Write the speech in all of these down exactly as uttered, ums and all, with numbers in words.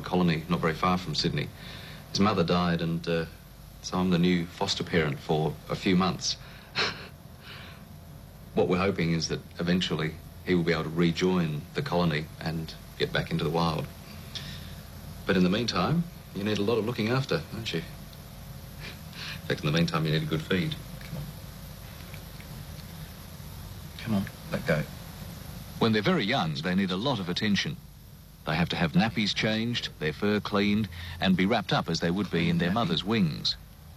a colony not very far from Sydney. His mother died, and uh, so I'm the new foster parent for a few months. What we're hoping is that eventually he will be able to rejoin the colony and get back into the wild. But in the meantime, you need a lot of looking after, don't you? In fact, in the meantime, you need a good feed. Come on. Come on, let go. When they're very young, they need a lot of attention. They have to have nappies changed, their fur cleaned, and be wrapped up as they would be in their mother's wings.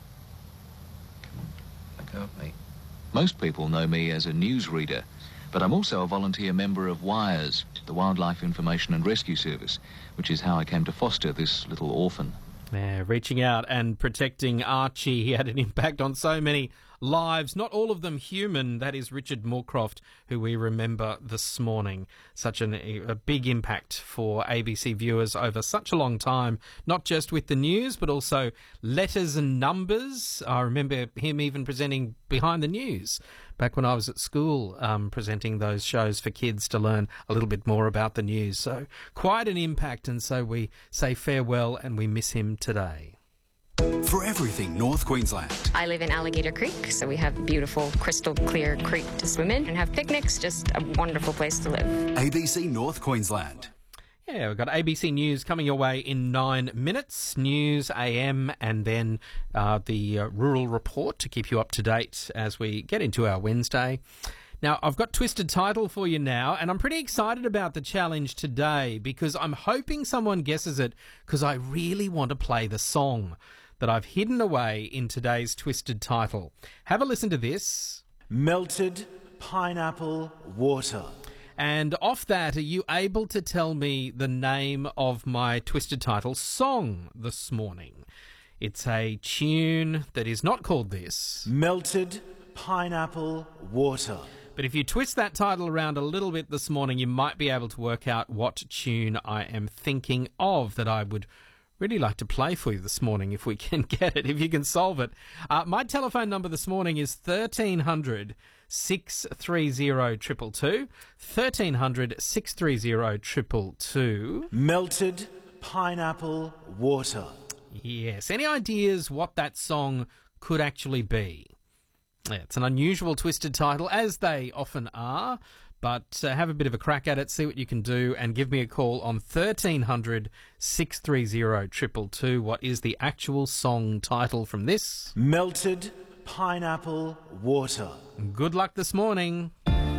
Come on, let go of me. Most people know me as a newsreader, but I'm also a volunteer member of WIRES, the Wildlife Information and Rescue Service, which is how I came to foster this little orphan. Yeah, reaching out and protecting Archie. He had an impact on so many lives, not all of them human. That is Richard Moorcroft, who we remember this morning. Such an, a big impact for A B C viewers over such a long time, not just with the news, but also letters and numbers. I remember him even presenting Behind the News back when I was at school, um, presenting those shows for kids to learn a little bit more about the news. So quite an impact, and so we say farewell and we miss him today. For everything North Queensland. I live in Alligator Creek, so we have a beautiful crystal clear creek to swim in and have picnics. Just a wonderful place to live. A B C North Queensland. Yeah, we've got A B C News coming your way in nine minutes. News A M, and then uh, the uh, Rural Report to keep you up to date as we get into our Wednesday. Now, I've got Twisted Title for you now, and I'm pretty excited about the challenge today because I'm hoping someone guesses it because I really want to play the song that I've hidden away in today's Twisted Title. Have a listen to this. Melted pineapple water. And off that, are you able to tell me the name of my Twisted Title song this morning? It's a tune that is not called this. Melted pineapple water. But if you twist that title around a little bit this morning, you might be able to work out what tune I am thinking of that I would really like to play for you this morning if we can get it, if you can solve it. Uh, my telephone number this morning is thirteen hundred, six three zero, two two two. thirteen hundred, six three zero, two two two. Melted pineapple water. Yes. Any ideas what that song could actually be? Yeah, it's an unusual twisted title, as they often are, but uh, have a bit of a crack at it, see what you can do, and give me a call on thirteen hundred, six three zero, two two two. What is the actual song title from this? Melted pineapple water. Good luck this morning.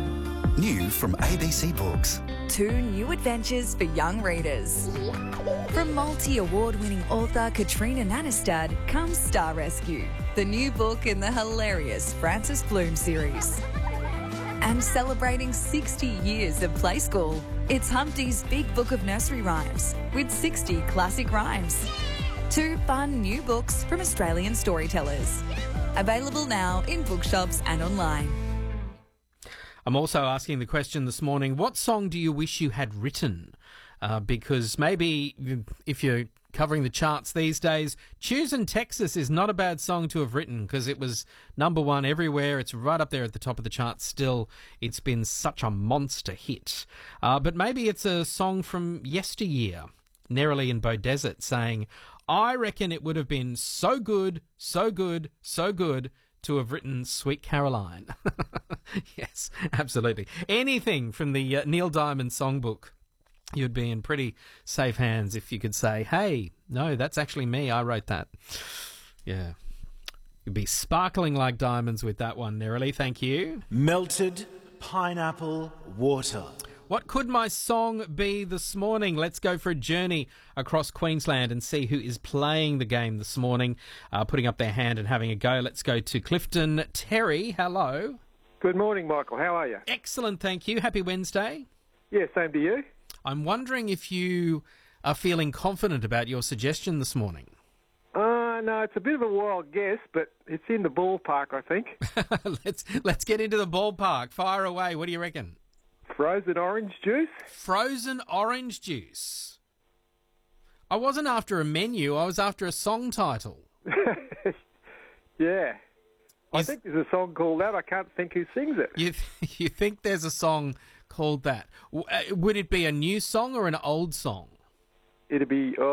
New from A B C Books. Two new adventures for young readers. From multi-award-winning author Katrina Nanestad comes Star Rescue, the new book in the hilarious Frances Bloom series. And celebrating sixty years of Play School, it's Humpty's Big Book of Nursery Rhymes with sixty classic rhymes. Two fun new books from Australian storytellers. Available now in bookshops and online. I'm also asking the question this morning, what song do you wish you had written? Uh, because maybe if you're covering the charts these days, Choosing Texas is not a bad song to have written because it was number one everywhere. It's right up there at the top of the charts still. It's been such a monster hit. Uh, but maybe it's a song from yesteryear. Nerily and Beaudesert saying, I reckon it would have been so good, so good, so good to have written Sweet Caroline. Yes, absolutely. Anything from the uh, Neil Diamond songbook. You'd be in pretty safe hands if you could say, hey, no, that's actually me. I wrote that. Yeah. You'd be sparkling like diamonds with that one, Nerily. Thank you. Melted pineapple water. What could my song be this morning? Let's go for a journey across Queensland and see who is playing the game this morning, uh, putting up their hand and having a go. Let's go to Clifton. Terry, hello. Good morning, Michael. How are you? Excellent, thank you. Happy Wednesday. Yeah, same to you. I'm wondering if you are feeling confident about your suggestion this morning. Uh, no, it's a bit of a wild guess, but it's in the ballpark, I think. let's let's get into the ballpark. Fire away. What do you reckon? Frozen orange juice? Frozen orange juice. I wasn't after a menu. I was after a song title. Yeah. I Is, think there's a song called that. I can't think who sings it. You, th- you think there's a song called that? W- uh, would it be a new song or an old song? It'd be...